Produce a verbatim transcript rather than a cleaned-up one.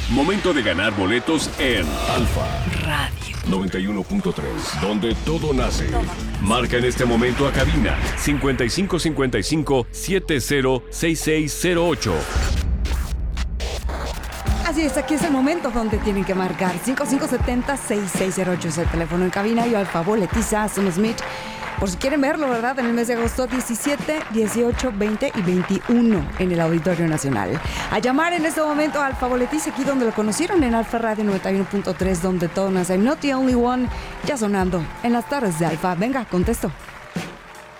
Momento de ganar boletos en Alfa Radio noventa y uno punto tres, donde todo nace. Marca en este momento a cabina cincuenta y cinco cincuenta y cinco setenta sesenta y seis cero ocho. Así es, aquí es el momento donde tienen que marcar cinco cinco siete cero seis seis cero ocho es el teléfono en cabina. Yo Alfa boletiza, Sam Smith. Por si quieren verlo, ¿verdad? En el mes de agosto, diecisiete, dieciocho, veinte y veintiuno en el Auditorio Nacional. A llamar en este momento a Alfa Boletiza, aquí donde lo conocieron, en Alfa Radio noventa y uno punto tres, donde todo nace. I'm not the only one, ya sonando en las tardes de Alfa. Venga, contesto.